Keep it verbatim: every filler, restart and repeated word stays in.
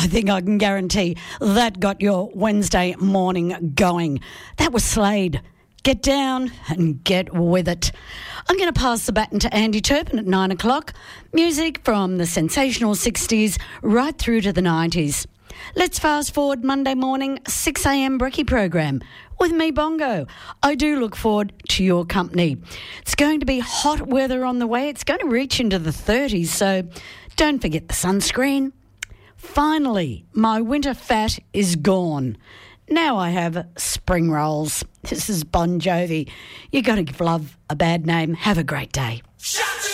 I think I can guarantee that got your Wednesday morning going. That was Slade. Get down and get with it. I'm going to pass the baton to Andy Turpin at nine o'clock. Music from the sensational sixties right through to the nineties. Let's fast forward Monday morning, six a.m. brekkie program with me, Bongo. I do look forward to your company. It's going to be hot weather on the way. It's going to reach into the thirties, so don't forget the sunscreen. Finally, my winter fat is gone. Now I have spring rolls. This is Bon Jovi. You got to give love a bad name. Have a great day. Shut